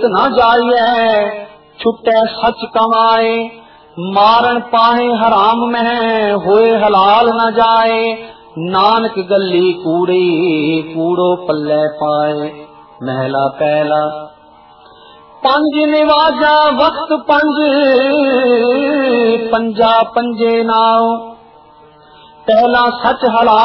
सुत न जाइए, छुटे सच कमाए, मारण पाए हराम में, होए हलाल न जाए, नानक गली कूड़ी, कूड़ो पल्ले पाए। महला पहला। पंज निवाजा वक्त पंज, पंजा पंजे नाव, पहला सच हलाल